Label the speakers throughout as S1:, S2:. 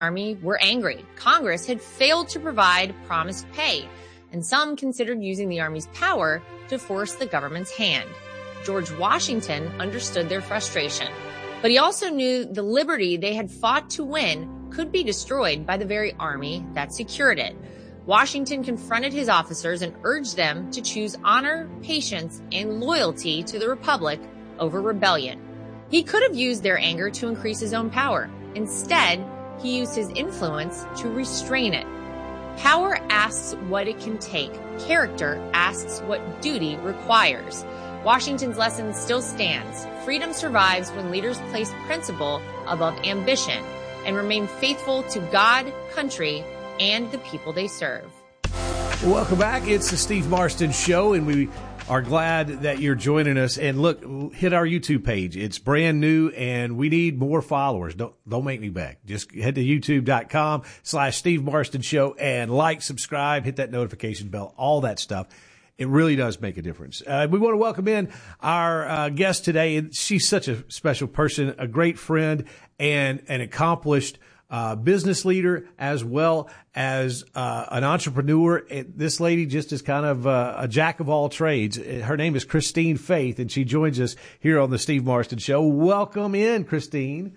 S1: Army were angry. Congress had failed to provide promised pay, and some considered using the Army's power to force the government's hand. George Washington understood their frustration, but he also knew the liberty they had fought to win could be destroyed by the very army that secured it. Washington confronted his officers and urged them to choose honor, patience, and loyalty to the Republic over rebellion. He could have used their anger to increase his own power. Instead, he used his influence to restrain it. Power asks what it can take. Character asks what duty requires. Washington's lesson still stands. Freedom survives when leaders place principle above ambition and remain faithful to God, country, and the people they serve.
S2: Welcome back. It's the Steve Marston Show, and we are glad that you're joining us. And look, hit our YouTube page. It's brand new, and we need more followers. Don't make me beg. Just head to youtube.com/Steve Marston Show and like, subscribe, hit that notification bell, all that stuff. It really does make a difference. We want to welcome in our guest today. And she's such a special person, a great friend, and an accomplished business leader, as well as an entrepreneur. This lady just is kind of a jack of all trades. Her name is Christine Faith, and she joins us here on the Steve Marston Show. Welcome in, Christine.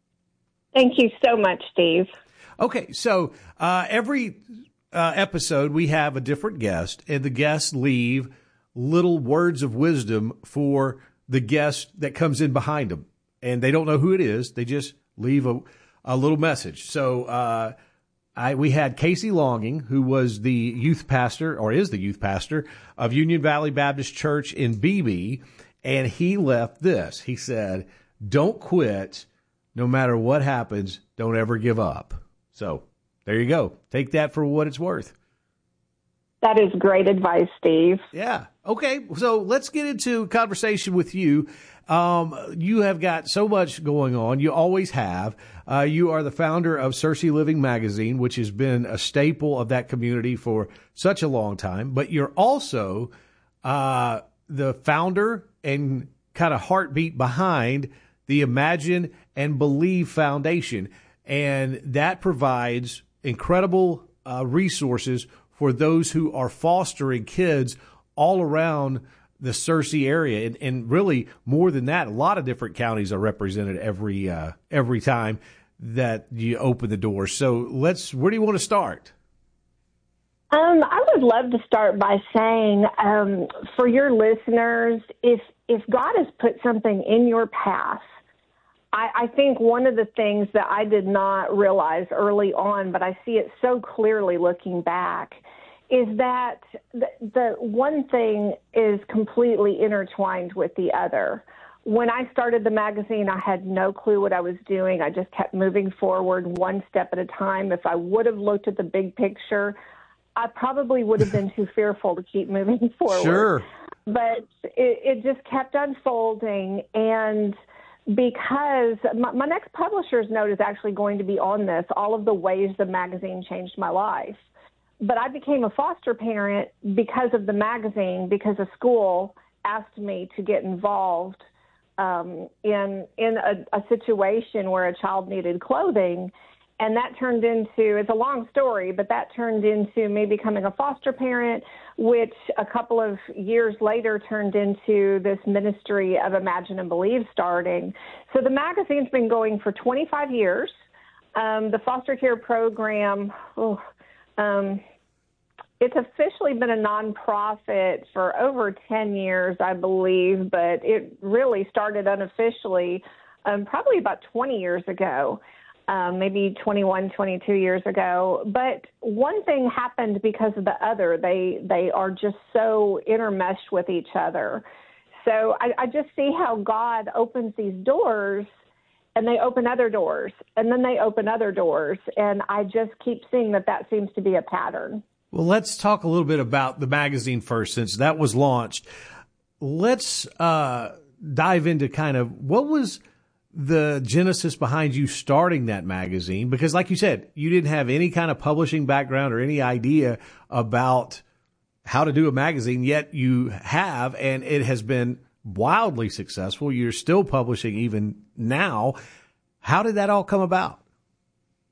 S3: Thank you so much, Steve.
S2: Okay, so every episode we have a different guest, and the guests leave little words of wisdom for the guest that comes in behind them. And they don't know who it is. They just leave a little message. So we had Casey Longing, who was the youth pastor, or is the youth pastor, of Union Valley Baptist Church in Beebe, and he left this. He said, "Don't quit. No matter what happens, don't ever give up." So there you go. Take that for what it's worth.
S3: That is great advice, Steve.
S2: Yeah. Okay. So let's get into conversation with you. You have got so much going on. You always have. You are the founder of Searcy Living Magazine, which has been a staple of that community for such a long time. But you're also the founder and kind of heartbeat behind the Imagine and Believe Foundation. And that provides incredible resources for those who are fostering kids all around the Searcy area. And really, more than that, a lot of different counties are represented every time that you open the door. So where do you want to start?
S3: I would love to start by saying, for your listeners, if God has put something in your path, I think one of the things that I did not realize early on, but I see it so clearly looking back, is that the one thing is completely intertwined with the other. When I started the magazine, I had no clue what I was doing. I just kept moving forward one step at a time. If I would have looked at the big picture, I probably would have been too fearful to keep moving forward.
S2: Sure.
S3: But it just kept unfolding, and because my next publisher's note is actually going to be on this, all of the ways the magazine changed my life. But I became a foster parent because of the magazine, because a school asked me to get involved in a situation where a child needed clothing. And that turned into, it's a long story, but that turned into me becoming a foster parent, which a couple of years later turned into this ministry of Imagine and Believe starting. So the magazine's been going for 25 years. The foster care program, it's officially been a nonprofit for over 10 years, I believe, but it really started unofficially probably about 20 years ago. Maybe 21, 22 years ago. But one thing happened because of the other. They are just so intermeshed with each other. So I just see how God opens these doors, and they open other doors, and then they open other doors. And I just keep seeing that seems to be a pattern.
S2: Well, let's talk a little bit about the magazine first, since that was launched. Let's dive into kind of what was the genesis behind you starting that magazine, because like you said, you didn't have any kind of publishing background or any idea about how to do a magazine, yet you have, and it has been wildly successful. You're still publishing even now. How did that all come about?